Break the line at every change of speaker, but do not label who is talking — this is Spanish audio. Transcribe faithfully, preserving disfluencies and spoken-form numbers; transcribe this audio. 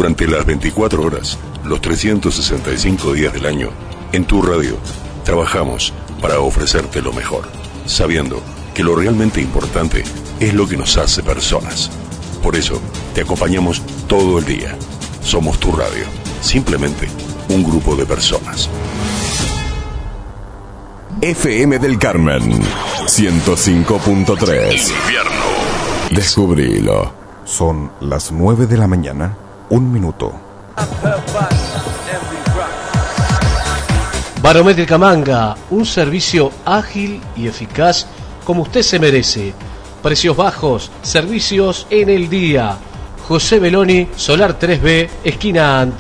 Durante las veinticuatro horas, los trescientos sesenta y cinco días del año, en tu radio, trabajamos para ofrecerte lo mejor, sabiendo que lo realmente importante es lo que nos hace personas. Por eso, te acompañamos todo el día. Somos tu radio, simplemente un grupo de personas.
F M del Carmen, ciento cinco punto tres.
Invierno.
Descubrilo.
Son las nueve de la mañana, un minuto.
Barométrica Manga, un servicio ágil y eficaz como usted se merece. Precios bajos, servicios en el día. José Beloni, Solar tres B, esquina Anta.